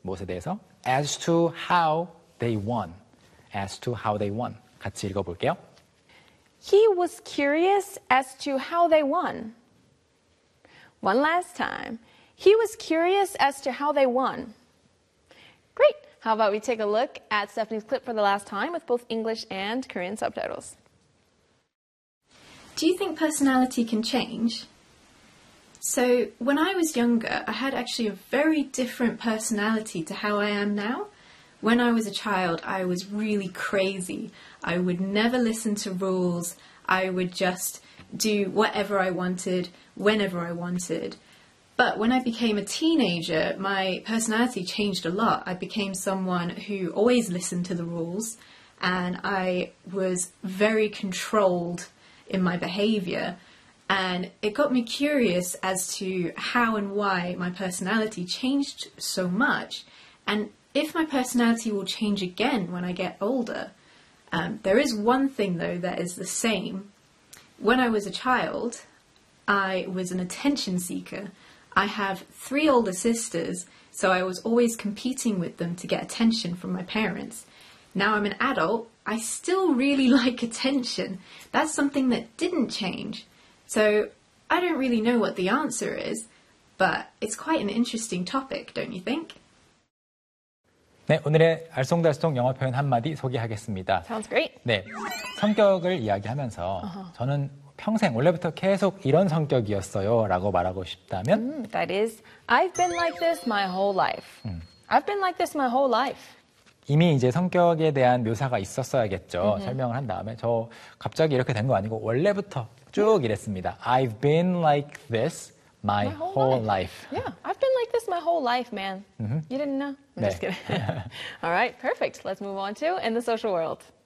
무엇에 대해서? As to how they won. As to how they won. 같이 읽어볼게요. He was curious as to how they won. One last time. He was curious as to how they won. Great. How about we take a look at Stephanie's clip for the last time with both English and Korean subtitles. Do you think personality can change? So, when I was younger, I had actually a very different personality to how I am now. When I was a child, I was really crazy. I would never listen to rules. I would just do whatever I wanted, whenever I wanted. But when I became a teenager, my personality changed a lot. I became someone who always listened to the rules, and I was very controlled in my behaviour. And it got me curious as to how and why my personality changed so much, and if my personality will change again when I get older. There is one thing, though, that is the same. When I was a child, I was an attention seeker. I have 3 older sisters, so I was always competing with them to get attention from my parents. Now I'm an adult, I still really like attention. That's something that didn't change. So I don't really know what the answer is, but it's quite an interesting topic, don't you think? 네, 오늘의 알쏭달쏭 영어 표현 한마디 소개하겠습니다. Sounds great. 네, 성격을 이야기하면서 저는 평생 원래부터 계속 이런 성격이었어요 라고 말하고 싶다면 That is, I've been like this my whole life. I've been like this my whole life. 이미 이제 성격에 대한 묘사가 있었어야겠죠. 설명을 한 다음에 저 갑자기 이렇게 된 거 아니고 원래부터 쭉 이랬습니다. I've been like this my whole life. Yeah, I've been like this my whole life, man. You didn't know? I'm 네. just kidding. All right, perfect. Let's move on to In the Social World.